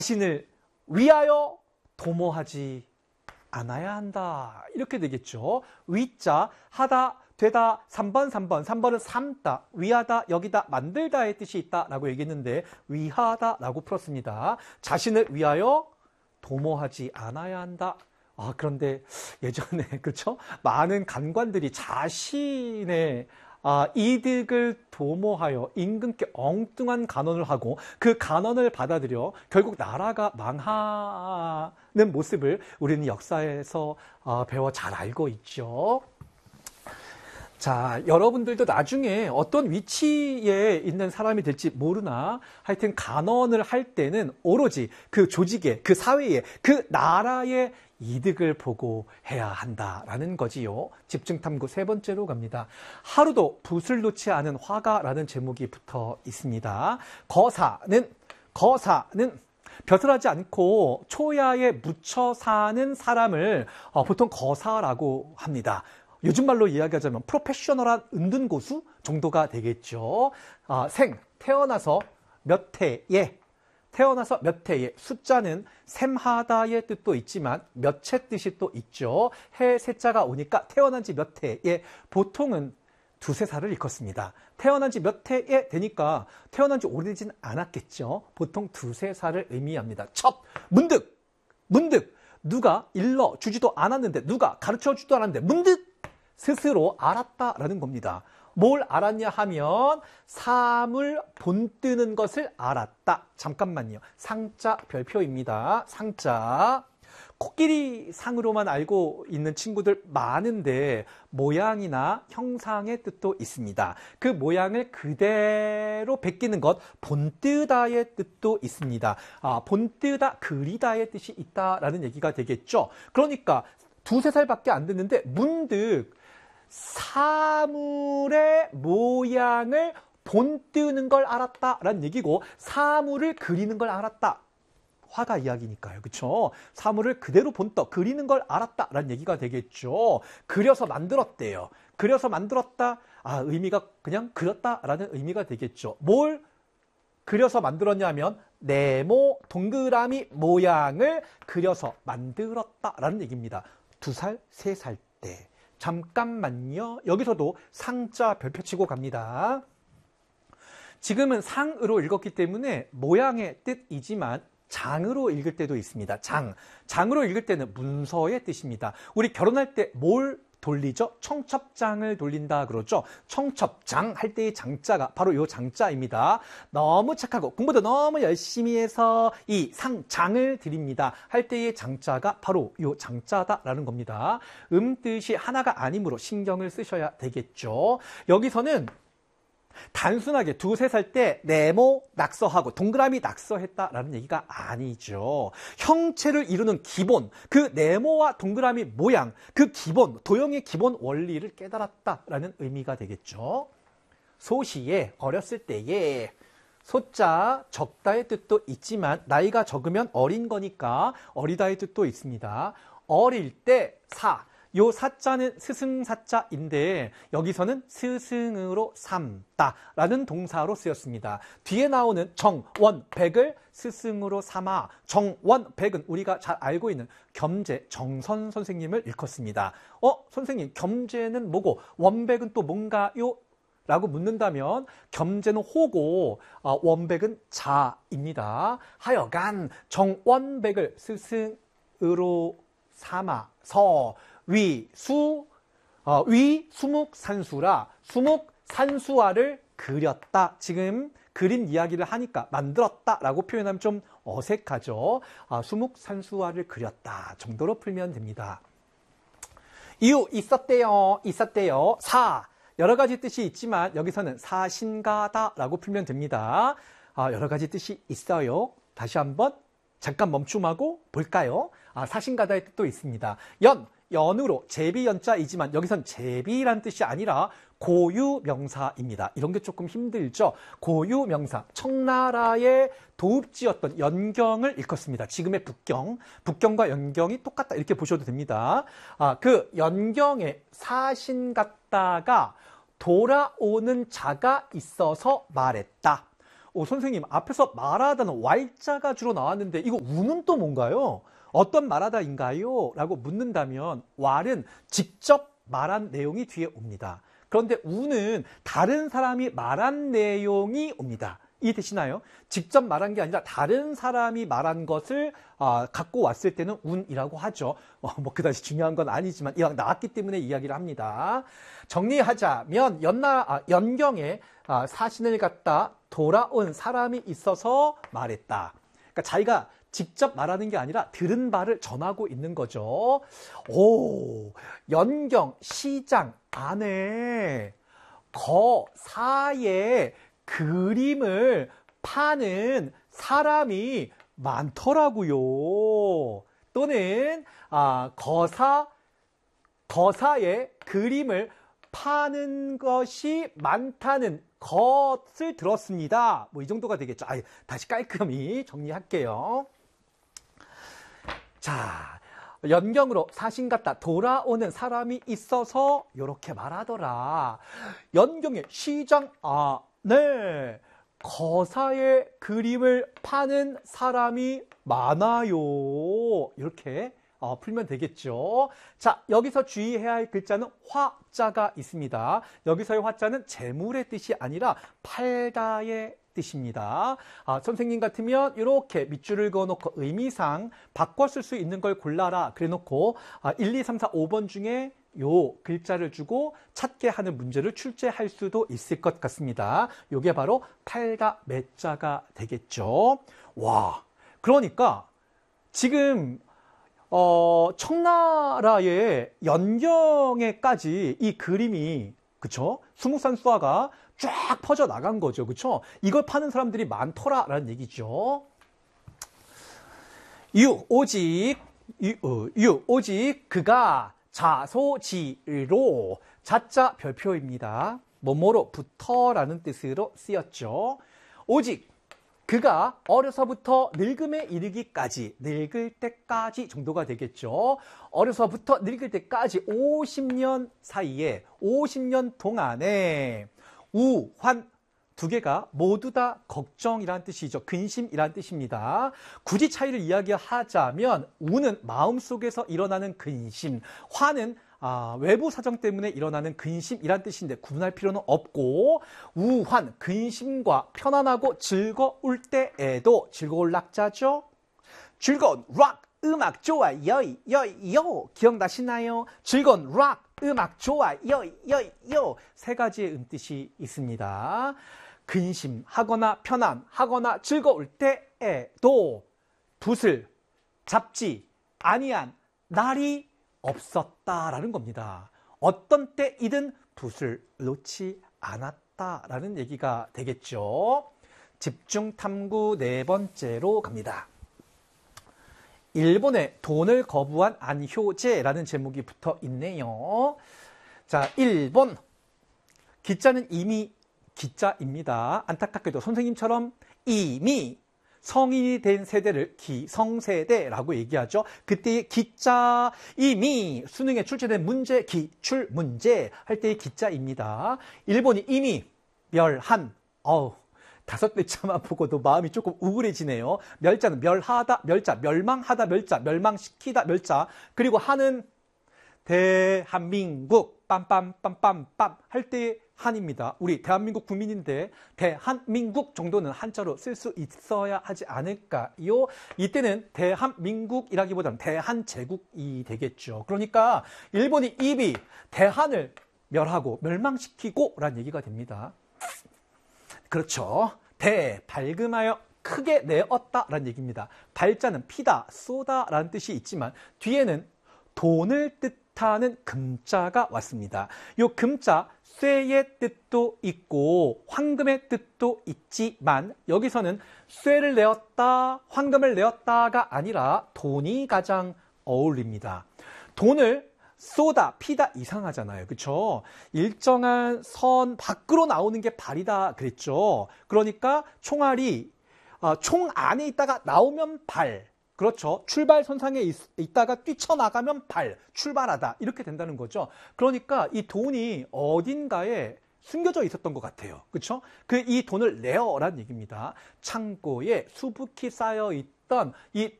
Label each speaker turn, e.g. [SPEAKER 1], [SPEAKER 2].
[SPEAKER 1] 자신을 위하여 도모하지 않아야 한다. 이렇게 되겠죠. 위자, 하다, 되다, 3번은 삼다, 위하다, 여기다, 만들다의 뜻이 있다라고 얘기했는데 위하다라고 풀었습니다. 자신을 위하여 도모하지 않아야 한다. 그런데 예전에 그렇죠? 많은 간관들이 자신의 이득을 도모하여 임금께 엉뚱한 간언을 하고 그 간언을 받아들여 결국 나라가 망하는 모습을 우리는 역사에서 배워 잘 알고 있죠. 자, 여러분들도 나중에 어떤 위치에 있는 사람이 될지 모르나 하여튼 간언을 할 때는 오로지 그 조직의, 그 사회의, 그 나라의 이득을 보고 해야 한다라는 거지요. 집중탐구 세 번째로 갑니다. 하루도 붓을 놓지 않은 화가라는 제목이 붙어 있습니다. 거사는 벼슬 하지 않고 초야에 묻혀 사는 사람을 보통 거사라고 합니다. 요즘 말로 이야기하자면 프로페셔널한 은둔고수 정도가 되겠죠. 태어나서 몇 해에, 숫자는 셈하다의 뜻도 있지만 몇의 뜻이 또 있죠. 해 세자가 오니까 태어난 지 몇 해에 보통은 두세 살을 일컫습니다. 태어난 지 몇 해에 되니까 태어난 지 오래되진 않았겠죠. 보통 두세 살을 의미합니다. 문득 누가 일러주지도 않았는데, 누가 가르쳐주지도 않았는데 문득 스스로 알았다라는 겁니다. 뭘 알았냐 하면 사물 본뜨는 것을 알았다. 잠깐만요. 상자 별표입니다. 상자. 코끼리 상으로만 알고 있는 친구들 많은데 모양이나 형상의 뜻도 있습니다. 그 모양을 그대로 베끼는 것, 본뜨다의 뜻도 있습니다. 본뜨다, 그리다의 뜻이 있다라는 얘기가 되겠죠. 그러니까 두세 살밖에 안 됐는데 문득 사물의 모양을 본뜨는 걸 알았다라는 얘기고, 사물을 그리는 걸 알았다. 화가 이야기니까요. 그렇죠? 사물을 그대로 본떠 그리는 걸 알았다라는 얘기가 되겠죠. 그려서 만들었대요. 그려서 만들었다. 의미가 그냥 그렸다라는 의미가 되겠죠. 뭘 그려서 만들었냐면 네모 동그라미 모양을 그려서 만들었다라는 얘기입니다. 2살, 3살 때. 잠깐만요. 여기서도 상자 별표 치고 갑니다. 지금은 상으로 읽었기 때문에 모양의 뜻이지만 장으로 읽을 때도 있습니다. 장으로 읽을 때는 문서의 뜻입니다. 우리 결혼할 때 뭘 돌리죠? 청첩장을 돌린다 그러죠. 청첩장 할 때의 장자가 바로 이 장자입니다. 너무 착하고 공부도 너무 열심히 해서 이 상장을 드립니다 할 때의 장자가 바로 이 장자다라는 겁니다. 뜻이 하나가 아니므로 신경을 쓰셔야 되겠죠. 여기서는 단순하게 2, 3살 때 네모 낙서하고 동그라미 낙서했다라는 얘기가 아니죠. 형체를 이루는 기본, 그 네모와 동그라미 모양, 그 기본, 도형의 기본 원리를 깨달았다라는 의미가 되겠죠. 소시에, 어렸을 때에, 소자, 적다의 뜻도 있지만 나이가 적으면 어린 거니까 어리다의 뜻도 있습니다. 어릴 때 요 사자는 스승사자인데 여기서는 스승으로 삼다라는 동사로 쓰였습니다. 뒤에 나오는 정원백을 스승으로 삼아. 정원백은 우리가 잘 알고 있는 겸재 정선 선생님을 일컫습니다. 선생님, 겸재는 뭐고 원백은 또 뭔가요? 라고 묻는다면 겸재는 호고 원백은 자입니다. 하여간 정원백을 스승으로 삼아서 수묵산수라 수묵산수화를 그렸다. 지금 그린 이야기를 하니까 만들었다라고 표현하면 좀 어색하죠. 수묵산수화를 그렸다 정도로 풀면 됩니다. 이유 있었대요. 여러 가지 뜻이 있지만 여기서는 사신가다라고 풀면 됩니다. 여러 가지 뜻이 있어요. 다시 한번 잠깐 멈춤하고 볼까요? 사신가다의 뜻도 있습니다. 연으로 제비연자이지만 여기선 제비란 뜻이 아니라 고유명사입니다. 이런 게 조금 힘들죠. 고유명사, 청나라의 도읍지였던 연경을 일컫습니다. 지금의 북경과 연경이 똑같다 이렇게 보셔도 됩니다. 그 연경에 사신 같다가 돌아오는 자가 있어서 말했다. 선생님, 앞에서 말하다는 Y자가 주로 나왔는데 이거 우는 또 뭔가요? 어떤 말하다인가요? 라고 묻는다면 왈은 직접 말한 내용이 뒤에 옵니다. 그런데 우는 다른 사람이 말한 내용이 옵니다. 이해되시나요? 직접 말한 게 아니라 다른 사람이 말한 것을 갖고 왔을 때는 운이라고 하죠. 뭐 그다지 중요한 건 아니지만 이왕 나왔기 때문에 이야기를 합니다. 정리하자면 연경에 사신을 갖다 돌아온 사람이 있어서 말했다. 그러니까 자기가 직접 말하는 게 아니라 들은 바를 전하고 있는 거죠. 오, 연경 시장 안에 거사에 그림을 파는 사람이 많더라고요. 또는 거사에 그림을 파는 것이 많다는 것을 들었습니다. 뭐 이 정도가 되겠죠. 다시 깔끔히 정리할게요. 자, 연경으로 사신 같다 돌아오는 사람이 있어서 이렇게 말하더라. 연경의 시장 안에 거사의 그림을 파는 사람이 많아요. 이렇게 풀면 되겠죠. 자, 여기서 주의해야 할 글자는 화자가 있습니다. 여기서의 화자는 재물의 뜻이 아니라 팔다의 뜻입니다. 선생님 같으면 이렇게 밑줄을 그어놓고 의미상 바꿔 쓸 수 있는 걸 골라라 그래놓고 1, 2, 3, 4, 5번 중에 요 글자를 주고 찾게 하는 문제를 출제할 수도 있을 것 같습니다. 요게 바로 팔다 매자가 되겠죠. 와, 그러니까 지금 청나라의 연경에까지 이 그림이, 그쵸? 수묵산수화가 쫙 퍼져 나간 거죠. 그쵸? 이걸 파는 사람들이 많더라라는 얘기죠. 오직 그가 자소지로, 자자 별표입니다. 뭐뭐로부터라는 뜻으로 쓰였죠. 오직 그가 어려서부터 늙음에 이르기까지, 늙을 때까지 정도가 되겠죠. 어려서부터 늙을 때까지 50년 사이에, 50년 동안에 우, 환 두 개가 모두 다 걱정이란 뜻이죠. 근심이란 뜻입니다. 굳이 차이를 이야기하자면 우는 마음속에서 일어나는 근심, 환은 외부 사정 때문에 일어나는 근심이란 뜻인데 구분할 필요는 없고, 우환, 근심과 편안하고 즐거울 때에도, 즐거울 낙자죠. 즐거운 락, 음악 좋아요, 기억나시나요? 즐거운 락, 음악 좋아요, 세 가지의 뜻이 있습니다. 근심하거나 편안하거나 즐거울 때에도 붓을 잡지 아니한 날이 없었다라는 겁니다. 어떤 때이든 붓을 놓지 않았다라는 얘기가 되겠죠. 집중 탐구 네 번째로 갑니다. 일본의 돈을 거부한 안효제라는 제목이 붙어 있네요. 자, 일본. 기자는 이미 기자입니다. 안타깝게도 선생님처럼 이미 성인이 된 세대를 기성세대라고 얘기하죠. 그때의 기자, 이미 수능에 출제된 문제, 기출문제 할 때의 기자입니다. 일본이 이미 멸한, 5글자만 보고도 마음이 조금 우울해지네요. 멸자는 멸하다, 멸자, 멸망하다, 멸자, 멸망시키다, 멸자. 그리고 한은 대한민국, 빰빰빰빰빰 할 때의 한입니다. 우리 대한민국 국민인데 대한민국 정도는 한자로 쓸 수 있어야 하지 않을까요? 이때는 대한민국이라기보다는 대한제국이 되겠죠. 그러니까 일본이 이미 대한을 멸하고 멸망시키고 라는 얘기가 됩니다. 그렇죠. 밝음하여 크게 내었다라는 얘기입니다. 발자는 피다, 쏘다라는 뜻이 있지만 뒤에는 돈을 뜻하는 금자가 왔습니다. 이 금자, 쇠의 뜻도 있고 황금의 뜻도 있지만 여기서는 쇠를 내었다, 황금을 내었다가 아니라 돈이 가장 어울립니다. 돈을 쏘다, 피다 이상하잖아요. 그렇죠? 일정한 선 밖으로 나오는 게 발이다 그랬죠. 그러니까 총알이 총 안에 있다가 나오면 발. 그렇죠. 출발선상에 있다가 뛰쳐나가면 발, 출발하다 이렇게 된다는 거죠. 그러니까 이 돈이 어딘가에 숨겨져 있었던 것 같아요. 그렇죠? 이 돈을 내어란 얘기입니다. 창고에 수북히 쌓여 있던 이